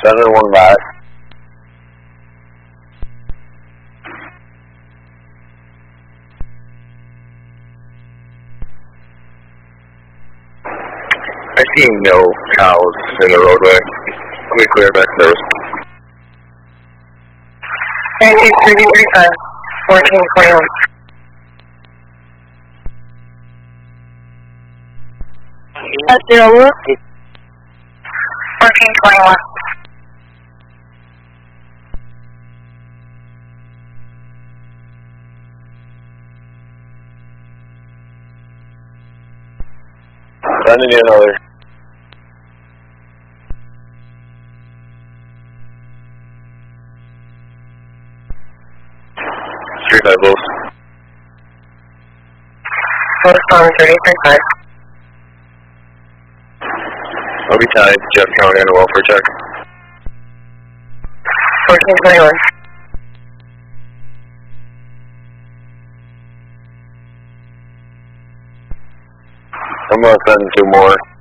Center 1 back. I see no cows in the roadway. Let me clear back there. 1935, 1421. That's 1421. Sending you another. Street levels. Corresponding 3035. I'll be tied. Jeff County on a welfare check. 1421. I'm gonna send 2 more.